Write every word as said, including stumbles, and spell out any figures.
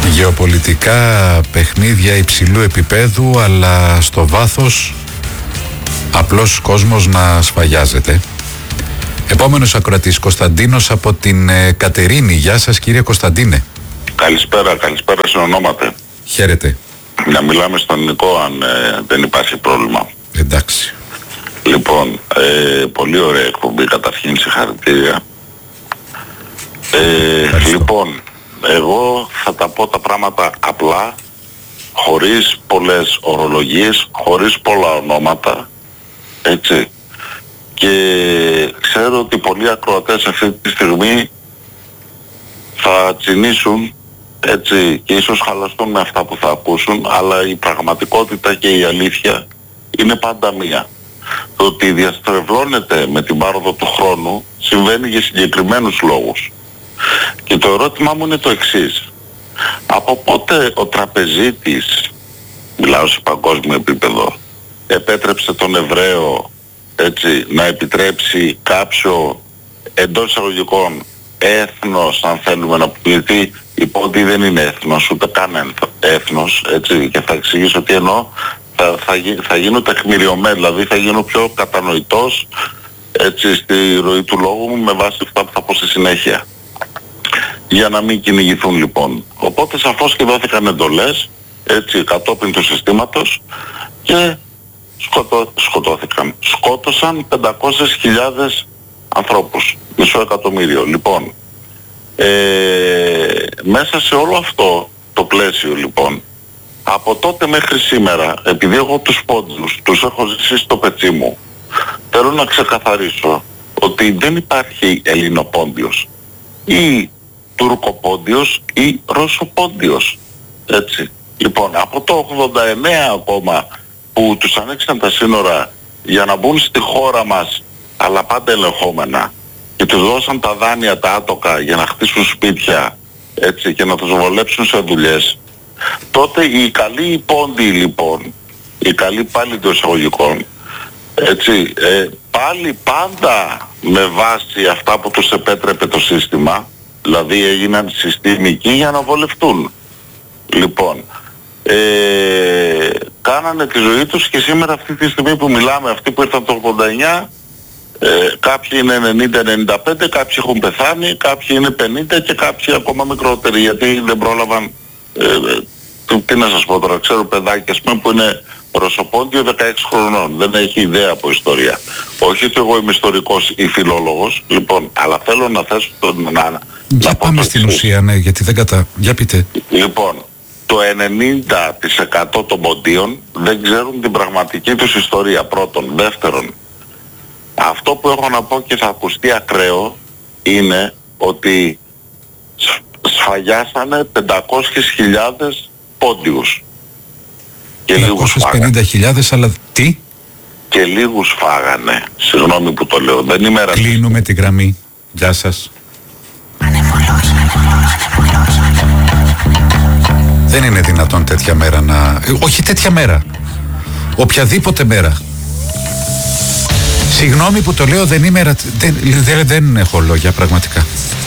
Γεωπολιτικά παιχνίδια υψηλού επίπεδου, αλλά στο βάθος απλός κόσμος να σφαγιάζεται. Επόμενος ακροατής, Κωνσταντίνος από την ε, Κατερίνη. Γεια σας κύριε Κωνσταντίνε. Καλησπέρα, καλησπέρα σε ονόματα. Χαίρετε. Να μιλάμε στον Νικό αν ε, δεν υπάρχει πρόβλημα. Εντάξει. Λοιπόν, ε, πολύ ωραία εκπομπή, καταρχήν συγχαρητήρια. Ε, λοιπόν, εγώ θα τα πω τα πράγματα απλά, χωρίς πολλές ορολογίες, χωρίς πολλά ονόματα, έτσι. Και ξέρω ότι πολλοί ακροατές αυτή τη στιγμή θα τσινήσουν, έτσι, και ίσως χαλαστούν με αυτά που θα ακούσουν, αλλά η πραγματικότητα και η αλήθεια είναι πάντα μία. Το ότι διαστρεβλώνεται με την πάροδο του χρόνου συμβαίνει για συγκεκριμένους λόγους. Και το ερώτημά μου είναι το εξής. Από πότε ο τραπεζίτης, μιλάω σε παγκόσμιο επίπεδο, επέτρεψε τον Εβραίο, έτσι, να επιτρέψει κάποιο εντός εισαγωγικών έθνος, αν θέλουμε να πούμε, γιατί η Πόντη δεν είναι έθνος, ούτε καν έθνος, έτσι, και θα εξηγήσω τι εννοώ, θα, θα, θα γίνω τεκμηριωμένο, δηλαδή θα γίνω πιο κατανοητός, έτσι, στη ροή του λόγου μου με βάση αυτά που θα πω στη συνέχεια. Για να μην κυνηγηθούν λοιπόν. Οπότε σαφώς και δόθηκαν εντολές, έτσι, κατόπιν του συστήματος και σκοτώ, σκοτώθηκαν. Σκότωσαν πεντακόσιες χιλιάδες ανθρώπους, μισό εκατομμύριο. Λοιπόν, ε, μέσα σε όλο αυτό το πλαίσιο λοιπόν, από τότε μέχρι σήμερα, επειδή εγώ τους πόντους τους έχω ζήσει στο πετσί μου, θέλω να ξεκαθαρίσω ότι δεν υπάρχει Ελληνοπόντιος ή Τουρκοπόντιος ή Ρωσοπόντιος, έτσι. Λοιπόν, από το ογδόντα εννέα ακόμα που τους ανοίξαν τα σύνορα για να μπουν στη χώρα μας, αλλά πάντα ελεγχόμενα, και τους δώσαν τα δάνεια τα άτοκα για να χτίσουν σπίτια, έτσι, και να τους βολέψουν σε δουλειές, τότε οι καλοί πόντιοι λοιπόν, οι καλοί πάλι των εισαγωγικών, έτσι, ε, πάλι πάντα με βάση αυτά που τους επέτρεπε το σύστημα, δηλαδή έγιναν συστημικοί για να βολευτούν. Λοιπόν, ε, κάνανε τη ζωή τους και σήμερα αυτή τη στιγμή που μιλάμε, αυτοί που ήρθαν το ογδόντα εννέα, ε, κάποιοι είναι ενενήντα ενενήντα πέντε, κάποιοι έχουν πεθάνει, κάποιοι είναι πενήντα και κάποιοι ακόμα μικρότεροι, γιατί δεν πρόλαβαν, ε, ε, τι να σας πω τώρα, ξέρω παιδάκι ας πούμε που είναι Ρωσοπόντιο δεκαέξι χρονών, δεν έχει ιδέα από ιστορία. Όχι ότι εγώ είμαι ιστορικός ή φιλόλογος, λοιπόν, αλλά θέλω να θέσω τον... Να, για να πάμε στην ουσία, ναι, γιατί δεν κατα... Για πείτε. Λοιπόν, το ενενήντα τοις εκατό των ποντίων δεν ξέρουν την πραγματική τους ιστορία, πρώτον. Δεύτερον, αυτό που έχω να πω και θα ακουστεί ακραίο είναι ότι σφαγιάσανε πεντακόσιες χιλιάδες πόντιους. πεντακόσιες πενήντα χιλιάδες, αλλά τι? Και λίγους φάγανε. Συγγνώμη που το λέω. Δεν είμαι ρατσιστής. Κλείνουμε τη γραμμή. Γεια σας. Δεν είναι δυνατόν τέτοια μέρα να... Όχι τέτοια μέρα. Οποιαδήποτε μέρα. Συγγνώμη που το λέω, δεν είμαι ρατσιστής. Δεν, δεν, δεν έχω λόγια πραγματικά.